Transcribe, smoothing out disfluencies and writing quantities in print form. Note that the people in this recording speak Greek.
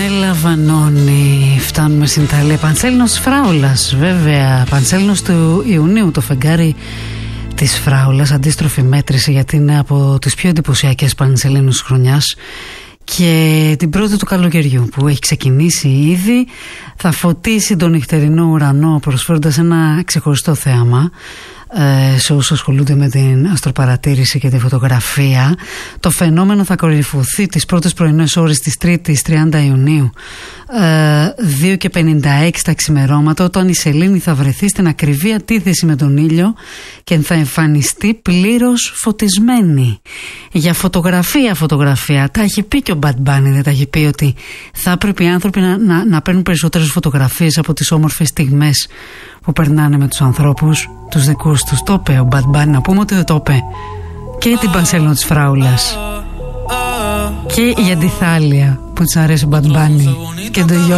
Βανώνει. Φτάνουμε στην Ιταλία. Παντσέλινος Φράουλας, βέβαια. Παντσέλινος του Ιουνίου, το φεγγάρι της Φράουλας. Αντίστροφη μέτρηση, γιατί είναι από τις πιο εντυπωσιακές παντσελίνους χρονιάς και την πρώτη του καλοκαιριού που έχει ξεκινήσει ήδη. Θα φωτίσει τον νυχτερινό ουρανό προσφέροντας ένα ξεχωριστό θέαμα σε όσους ασχολούνται με την αστροπαρατήρηση και τη φωτογραφία. Το φαινόμενο θα κορυφωθεί τις πρώτες πρωινές ώρες της Τρίτης 30 Ιουνίου 2:56 τα ξημερώματα, όταν η σελήνη θα βρεθεί στην ακριβή αντίθεση με τον ήλιο και θα εμφανιστεί πλήρως φωτισμένη. Για φωτογραφία τα έχει πει και ο Bad Bunny, δεν τα έχει πει ότι θα έπρεπε οι άνθρωποι να παίρνουν περισσότερες φωτογραφίες από τις όμορφες στιγμές που περνάνε με τους ανθρώπους τους δικούς τους. Το είπε ο Bad Bunny, να πούμε ότι δεν το είπε. Και την Παντσέλινο της Φράουλας και η Αντιθάλια που της αρέσει ο Bad Bunny και το